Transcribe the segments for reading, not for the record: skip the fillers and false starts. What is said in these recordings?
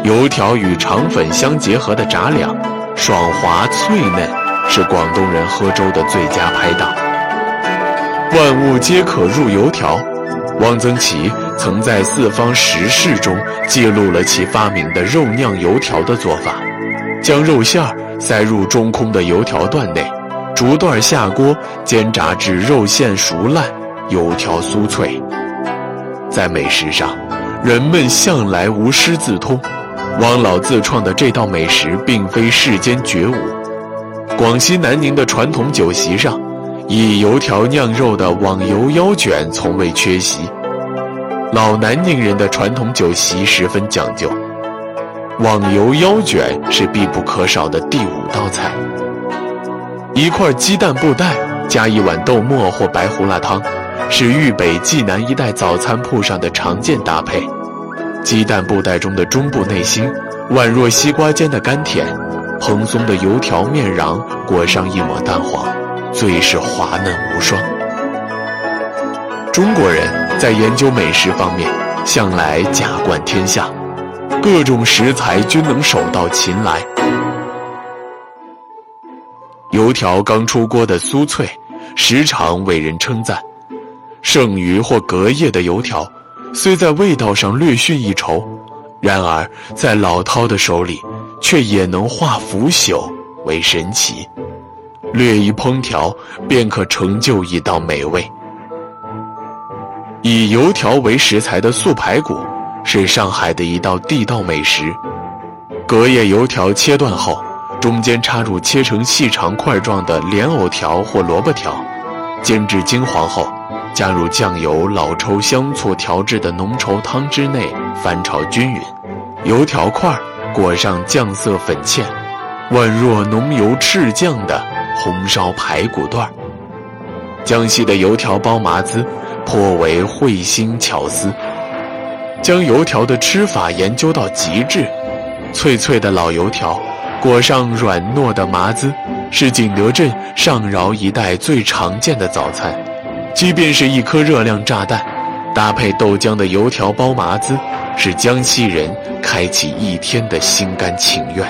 油条与肠粉相结合的炸两，爽滑脆嫩，是广东人喝粥的最佳拍档。万物皆可入油条，汪曾祺曾在四方时事中记录了其发明的肉酿油条的做法，将肉馅塞入中空的油条段内，逐段下锅煎炸至肉馅熟烂，油条酥脆。在美食上，人们向来无师自通，汪老自创的这道美食并非世间绝无。广西南宁的传统酒席上，以油条酿肉的网油腰卷从未缺席。老南宁人的传统酒席十分讲究，网油腰卷是必不可少的第5道菜。一块鸡蛋布袋加一碗豆沫或白胡辣汤，是豫北冀南一带早餐铺上的常见搭配。鸡蛋布袋中的中部内心，宛若西瓜尖的甘甜，蓬松的油条面瓤裹上一抹蛋黄，最是滑嫩无双。中国人在研究美食方面向来甲冠天下，各种食材均能手到擒来。油条刚出锅的酥脆，时常为人称赞。剩余或隔夜的油条，虽在味道上略逊一筹，然而在老饕的手里，却也能化腐朽为神奇。略一烹调，便可成就一道美味。以油条为食材的素排骨，是上海的一道地道美食。隔夜油条切断后，中间插入切成细长块状的莲藕条或萝卜条，煎至金黄后，加入酱油、老抽、香醋调制的浓稠汤汁内翻炒均匀，油条块裹上酱色粉芡，宛若浓油赤酱的红烧排骨段。江西的油条包麻糍颇为慧心巧思，将油条的吃法研究到极致。脆脆的老油条裹上软糯的麻糍，是景德镇上饶一带最常见的早餐。即便是一颗热量炸弹，搭配豆浆的油条包麻糍，是江西人开启一天的心甘情愿。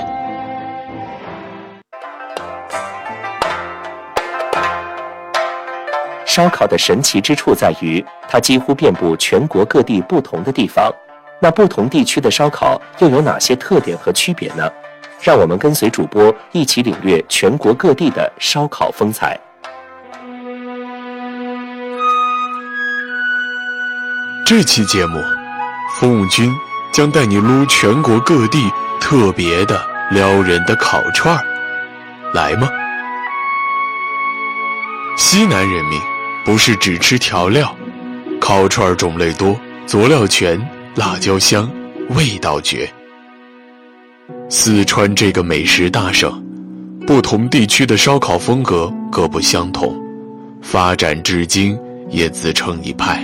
烧烤的神奇之处在于，它几乎遍布全国各地不同的地方。那不同地区的烧烤又有哪些特点和区别呢？让我们跟随主播一起领略全国各地的烧烤风采。 这期节目，风君将带你撸全国各地特别的撩人的烤串儿，来吗？西南人民不是只吃调料，烤串种类多，佐料全，辣椒香，味道绝。四川这个美食大省，不同地区的烧烤风格各不相同，发展至今也自成一派。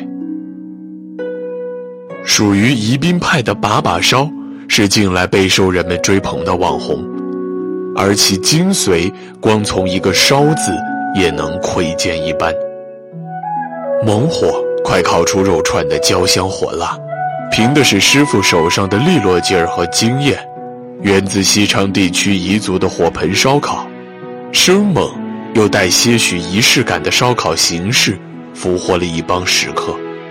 属于宜宾派的把把烧是近来备受人们追捧的网红，而其精髓光从一个烧字也能窥见一斑。猛火快烤出肉串的焦香火辣，凭的是师傅手上的利落劲儿和经验。源自西昌地区彝族的火盆烧烤，生猛又带些许仪式感的烧烤形式，俘获了一帮食客。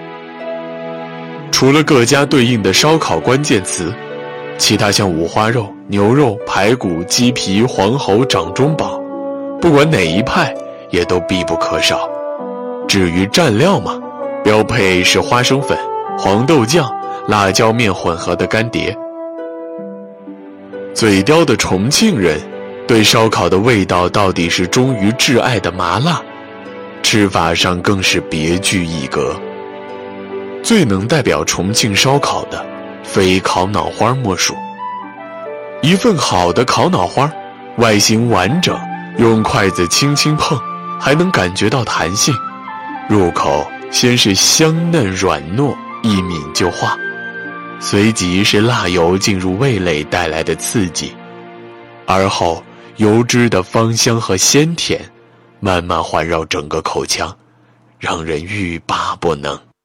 除了各家对应的烧烤关键词，其他像五花肉、牛肉、排骨、鸡皮、黄喉、掌中宝，不管哪一派也都必不可少。至于蘸料嘛，标配是花生粉、黄豆酱、辣椒面混合的干碟。嘴刁的重庆人对烧烤的味道到底是忠于挚爱的麻辣，吃法上更是别具一格。最能代表重庆烧烤的，非烤脑花莫属。一份好的烤脑花，外形完整，用筷子轻轻碰，还能感觉到弹性。入口先是香嫩软糯，一抿就化，随即是辣油进入味蕾带来的刺激，而后油脂的芳香和鲜甜慢慢环绕整个口腔，让人欲罢不能。